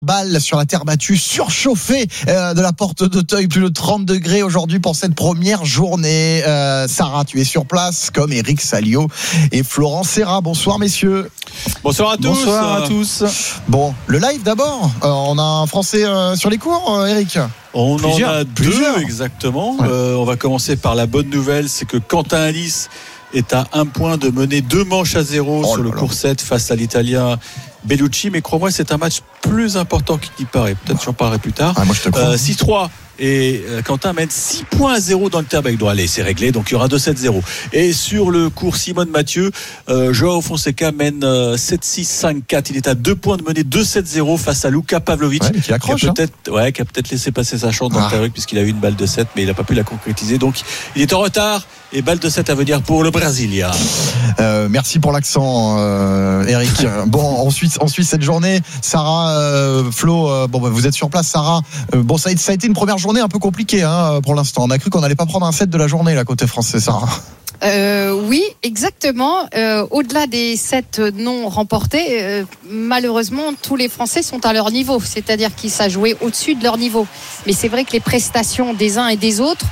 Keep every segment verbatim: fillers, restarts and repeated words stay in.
Balle sur la terre battue, surchauffée euh, de la porte d'Auteuil, plus de trente degrés aujourd'hui pour cette première journée. Euh, Sarah, tu es sur place comme Eric Salio et Florent Serra. Bonsoir messieurs. Bonsoir à tous. Bonsoir à tous. Bon, le live d'abord. Euh, on a un Français euh, sur les cours, euh, Eric. On plusieurs, en a plusieurs. deux exactement. Ouais. Euh, on va commencer par la bonne nouvelle, c'est que Quentin Alice est à un point de mener deux manches à zéro oh sur le là court sept face à l'Italien Bellucci, mais crois-moi, c'est un match plus important qu'il n'y paraît. Peut-être j'en parlerai plus tard. Ah, moi je te crois. Euh, six trois. Et Quentin mène six points à zéro dans le terme droit. Allez, c'est réglé, donc il y aura deux sept zéro. Et sur le cours Simone Mathieu, euh, Joao Fonseca mène euh, sept six cinq quatre. Il est à deux points de mener deux sept zéro face à Luka Pavlovic, ouais, qui, accroche, qui a peut-être, hein. ouais, qui a peut-être laissé passer sa chance dans ah. le terrain puisqu'il a eu une balle de sept, mais il n'a pas pu la concrétiser. Donc il est en retard. Et balle de sept à venir pour le Brasilia. Euh, merci pour l'accent, euh, Eric. Bon, ensuite, ensuite cette journée, Sarah, euh, Flo, euh, bon, bah, vous êtes sur place, Sarah. Euh, bon, ça a, ça a été une première journée un peu compliquée hein, pour l'instant. On a cru qu'on n'allait pas prendre un set de la journée là côté français, Sarah. Euh, oui, exactement. Euh, au-delà des sept non remportés, euh, malheureusement, tous les Français sont à leur niveau. C'est-à-dire qu'ils savent jouer au-dessus de leur niveau. Mais c'est vrai que les prestations des uns et des autres,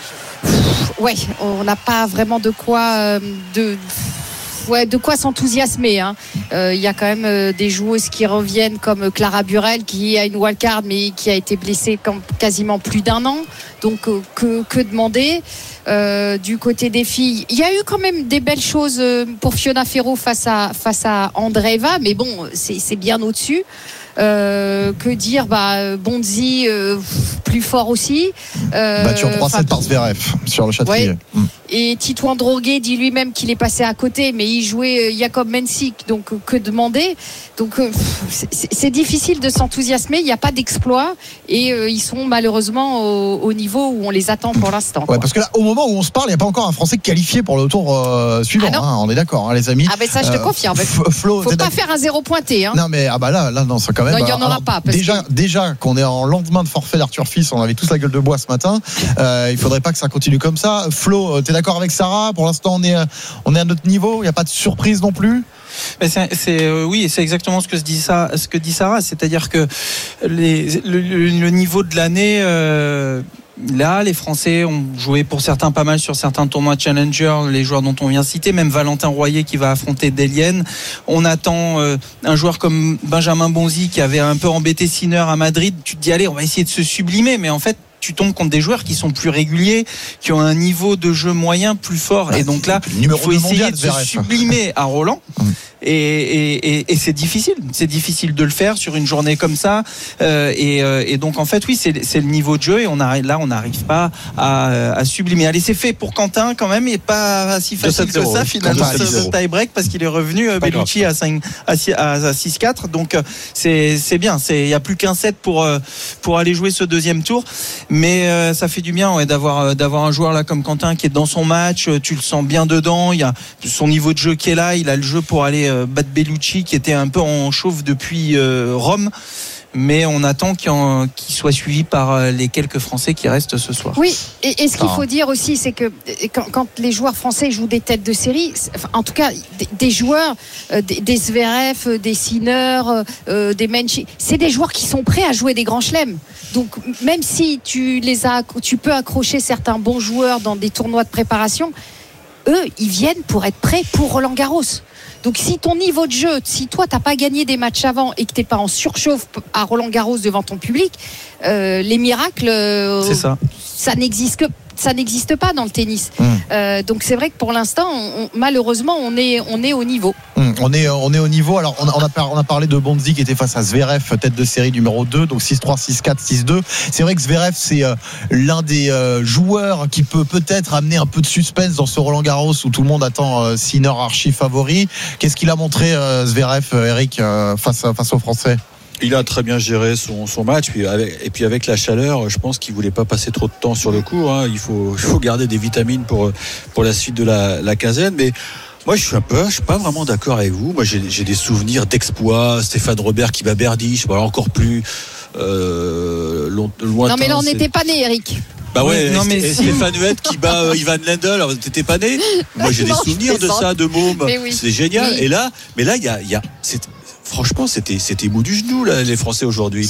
ouais, on n'a pas vraiment de quoi euh, de ouais, de quoi s'enthousiasmer. Hein. Euh, il y a quand même euh, des joueuses qui reviennent comme Clara Burel qui a une wildcard mais qui a été blessée comme quasiment plus d'un an. Donc euh, que, que demander euh, du côté des filles. Il y a eu quand même des belles choses euh, pour Fiona Ferro face à face à Andreeva, mais bon, c'est, c'est bien au-dessus. Euh, que dire bah Bonzi euh, plus fort aussi euh, battu en trois sept par Zverev sur le Châtrier. Ouais. Mm. Et Titouan Droguet dit lui-même qu'il est passé à côté, mais il jouait Jakob Mensik, donc que demander. Donc c'est, c'est difficile de s'enthousiasmer, il n'y a pas d'exploit et euh, ils sont malheureusement au, au niveau où on les attend pour l'instant. Ouais, parce que là, au moment où on se parle, il n'y a pas encore un Français qualifié pour le tour euh, suivant. Ah hein, on est d'accord, hein, les amis. Ah ben ça, je te euh, confirme. F- Flo, faut pas faire un zéro pointé. Hein. Non mais ah bah là, là non, ça quand même. Non, il n'y en aura alors, pas. Déjà, que... déjà qu'on est en lendemain de forfait d'Arthur Fils, on avait tous la gueule de bois ce matin. Euh, il faudrait pas que ça continue comme ça. Flo, t'es d'accord avec Sarah? Pour l'instant, on est, on est à notre niveau. Il n'y a pas de surprise non plus. Mais c'est, c'est euh, oui, c'est exactement ce que dit ça, ce que dit Sarah, c'est-à-dire que les, le, le niveau de l'année. Euh, Là, les Français ont joué pour certains pas mal sur certains tournois Challenger, les joueurs dont on vient citer, même Valentin Royer qui va affronter Delienne. On attend euh, un joueur comme Benjamin Bonzi qui avait un peu embêté Sinner à Madrid. Tu te dis, allez, on va essayer de se sublimer, mais en fait, tu tombes contre des joueurs qui sont plus réguliers, qui ont un niveau de jeu moyen plus fort. Et donc là, il faut essayer mondial, de se Zverev. sublimer à Roland. Et, et, et, et c'est difficile, c'est difficile de le faire sur une journée comme ça. Euh, et, euh, et donc en fait, oui, c'est, c'est le niveau de jeu et on arrive là, on n'arrive pas à, à sublimer. Allez, c'est fait pour Quentin quand même, et pas si facile que ça finalement ce tie-break parce qu'il est revenu euh, Bellucci à cinq à six quatre. Donc c'est c'est bien. C'est il y a plus qu'un set pour euh, pour aller jouer ce deuxième tour. Mais euh, ça fait du bien ouais, d'avoir d'avoir un joueur là comme Quentin qui est dans son match. Tu le sens bien dedans. Il y a son niveau de jeu qui est là. Il a le jeu pour aller battre Bellucci qui était un peu en chauffe depuis euh, Rome, mais on attend qu'il, en, qu'il soit suivi par euh, les quelques Français qui restent ce soir. Oui, et, et ce qu'il faut dire aussi, c'est que quand, quand les joueurs français jouent des têtes de série, enfin, en tout cas des, des joueurs, euh, des, des Zverev, des Sinner, euh, des Menchi, c'est des joueurs qui sont prêts à jouer des grands chelems. Donc même si tu les as, tu peux accrocher certains bons joueurs dans des tournois de préparation, eux, ils viennent pour être prêts pour Roland Garros. Donc si ton niveau de jeu, si toi t'as pas gagné des matchs avant et que t'es pas en surchauffe à Roland Garros devant ton public, euh, les miracles, euh, c'est ça. ça n'existe que ça n'existe pas dans le tennis. Mmh. Euh, donc c'est vrai que pour l'instant, on, on, malheureusement, on est on est au niveau. Mmh, on est on est au niveau. Alors on a, on a, par, on a parlé de Bonzi qui était face à Zverev, tête de série numéro deux, donc six trois, six quatre, six deux. C'est vrai que Zverev c'est euh, l'un des euh, joueurs qui peut peut-être amener un peu de suspense dans ce Roland Garros où tout le monde attend euh, Sinner archi favori. Qu'est-ce qu'il a montré euh, Zverev, Eric, euh, face face aux Français? Il a très bien géré son, son match, puis avec, et puis avec la chaleur, je pense qu'il voulait pas passer trop de temps sur le court. Hein. Il faut, il faut garder des vitamines pour pour la suite de la, la quinzaine. Mais moi, je suis un peu, je suis pas vraiment d'accord avec vous. Moi, j'ai, j'ai des souvenirs d'exploits. Stéphane Robert qui bat Berdych, voilà, encore plus euh, lointain. Non, mais là, on n'était pas né, Eric. Bah ouais, non, mais et si. Stéphane Huette qui bat euh, Ivan Lendl. Alors, t'étais pas né? Moi, j'ai non, des souvenirs de ça, de môme. Oui. C'est génial. Oui. Et là, mais là, il y a, il y a, c'est, franchement, c'était, c'était mou du genou, là, les Français aujourd'hui.